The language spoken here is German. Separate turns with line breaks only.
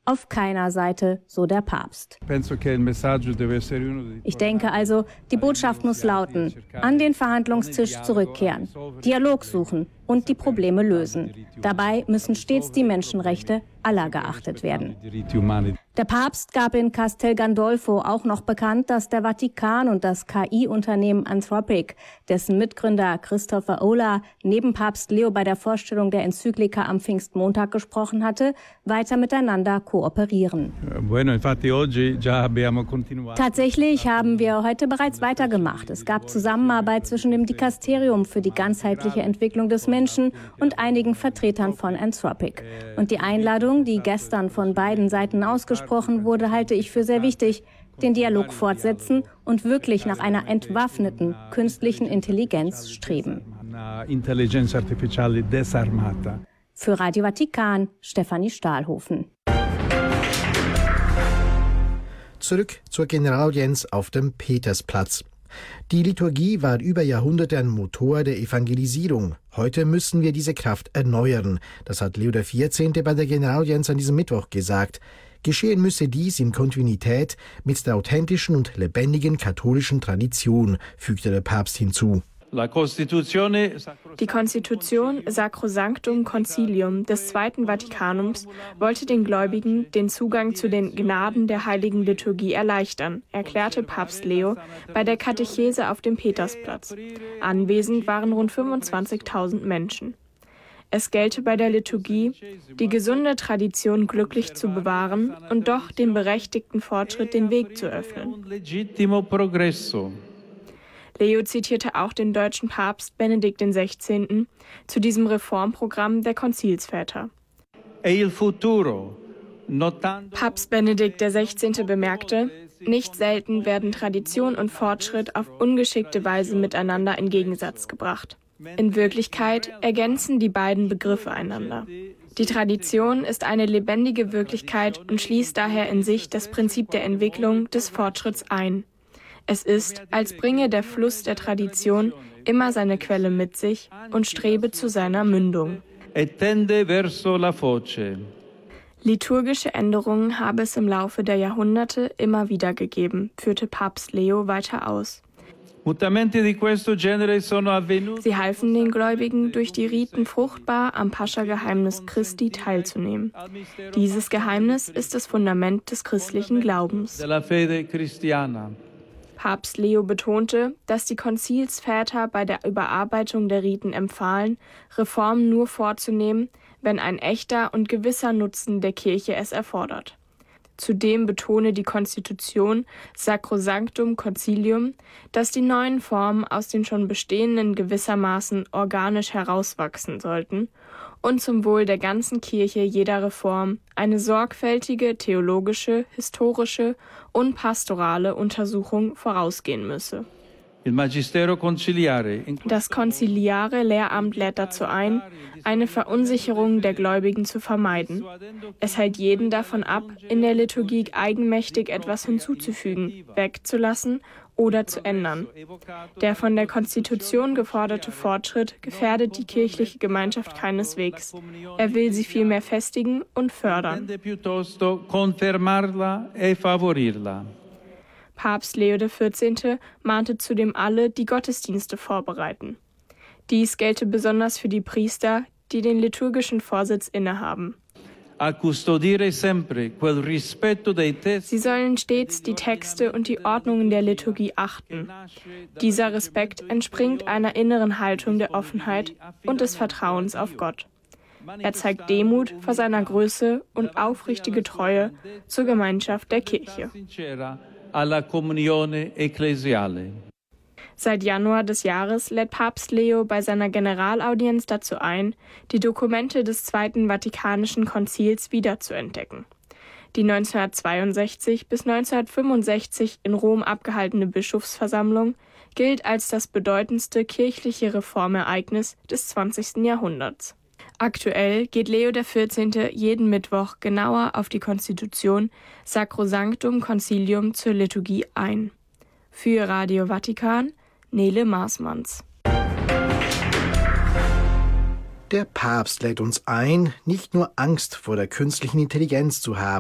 Auf keiner Seite, so der Papst. Ich denke also, die Botschaft muss lauten, an den Verhandlungstisch zurückkehren, Dialog suchen und die Probleme lösen. Dabei müssen stets die Menschenrechte aller geachtet werden. Der Papst gab in Castel Gandolfo auch noch bekannt, dass der Vatikan und das KI-Unternehmen Anthropic, dessen Mitgründer Christopher Olah neben Papst Leo bei der Vorstellung der Enzyklika am Pfingstmontag gesprochen hatte, weiter miteinander kooperieren. Tatsächlich haben wir heute bereits weitergemacht. Es gab Zusammenarbeit zwischen dem Dikasterium für die ganzheitliche Entwicklung des Menschen und einigen Vertretern von Anthropic. Und die Einladung, die gestern von beiden Seiten ausgesprochen wurde, halte ich für sehr wichtig. Den Dialog fortsetzen und wirklich nach einer entwaffneten künstlichen Intelligenz streben. Für Radio Vatikan, Stefanie Stahlhofen.
Zurück zur Generalaudienz auf dem Petersplatz. Die Liturgie war über Jahrhunderte ein Motor der Evangelisierung. Heute müssen wir diese Kraft erneuern. Das hat Leo XIV. Bei der Generalaudienz an diesem Mittwoch gesagt. Geschehen müsse dies in Kontinuität mit der authentischen und lebendigen katholischen Tradition, fügte der Papst hinzu.
Die Konstitution Sacrosanctum Concilium des Zweiten Vatikanums wollte den Gläubigen den Zugang zu den Gnaden der heiligen Liturgie erleichtern, erklärte Papst Leo bei der Katechese auf dem Petersplatz. Anwesend waren rund 25.000 Menschen. Es gelte bei der Liturgie, die gesunde Tradition glücklich zu bewahren und doch dem berechtigten Fortschritt den Weg zu öffnen. Leo zitierte auch den deutschen Papst Benedikt XVI. Zu diesem Reformprogramm der Konzilsväter. Papst Benedikt XVI. Bemerkte, nicht selten werden Tradition und Fortschritt auf ungeschickte Weise miteinander in Gegensatz gebracht. In Wirklichkeit ergänzen die beiden Begriffe einander. Die Tradition ist eine lebendige Wirklichkeit und schließt daher in sich das Prinzip der Entwicklung des Fortschritts ein. Es ist, als bringe der Fluss der Tradition immer seine Quelle mit sich und strebe zu seiner Mündung. Liturgische Änderungen habe es im Laufe der Jahrhunderte immer wieder gegeben, führte Papst Leo weiter aus. Sie halfen den Gläubigen, durch die Riten fruchtbar am Pascha-Geheimnis Christi teilzunehmen. Dieses Geheimnis ist das Fundament des christlichen Glaubens. Papst Leo betonte, dass die Konzilsväter bei der Überarbeitung der Riten empfahlen, Reformen nur vorzunehmen, wenn ein echter und gewisser Nutzen der Kirche es erfordert. Zudem betone die Konstitution Sacrosanctum Concilium, dass die neuen Formen aus den schon bestehenden gewissermaßen organisch herauswachsen sollten und zum Wohl der ganzen Kirche jeder Reform eine sorgfältige theologische, historische und pastorale Untersuchung vorausgehen müsse. Das konziliare Lehramt lädt dazu ein, eine Verunsicherung der Gläubigen zu vermeiden. Es hält jeden davon ab, in der Liturgie eigenmächtig etwas hinzuzufügen, wegzulassen oder zu ändern. Der von der Konstitution geforderte Fortschritt gefährdet die kirchliche Gemeinschaft keineswegs. Er will sie vielmehr festigen und fördern. Papst Leo XIV. Mahnte zudem alle, die Gottesdienste vorbereiten. Dies gelte besonders für die Priester, die den liturgischen Vorsitz innehaben. Sie sollen stets die Texte und die Ordnungen der Liturgie achten. Dieser Respekt entspringt einer inneren Haltung der Offenheit und des Vertrauens auf Gott. Er zeigt Demut vor seiner Größe und aufrichtige Treue zur Gemeinschaft der Kirche. Seit Januar des Jahres lädt Papst Leo bei seiner Generalaudienz dazu ein, die Dokumente des Zweiten Vatikanischen Konzils wiederzuentdecken. Die 1962 bis 1965 in Rom abgehaltene Bischofsversammlung gilt als das bedeutendste kirchliche Reformereignis des 20. Jahrhunderts. Aktuell geht Leo XIV. Jeden Mittwoch genauer auf die Konstitution Sacrosanctum Concilium zur Liturgie ein. Für Radio Vatikan, Nele Maasmanns.
Der Papst lädt uns ein, nicht nur Angst vor der künstlichen Intelligenz zu haben,